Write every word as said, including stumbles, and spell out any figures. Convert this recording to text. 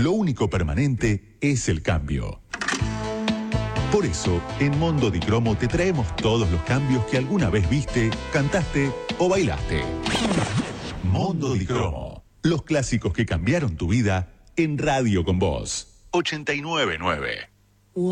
Lo único permanente es el cambio. Por eso, en Mondo di Cromo te traemos todos los cambios que alguna vez viste, cantaste o bailaste. Mondo di Cromo. Los clásicos que cambiaron tu vida en Radio con Vos. ochenta y nueve punto nueve.